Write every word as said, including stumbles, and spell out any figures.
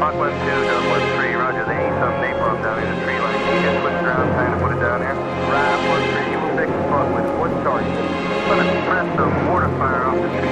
Mach one two, Dub one three, roger, they ain't some napalm down in the tree line. Can you just switch around, kind of put it down here? Right, one three, you will take the spot with one target. I'm gonna press the mortar fire off the tree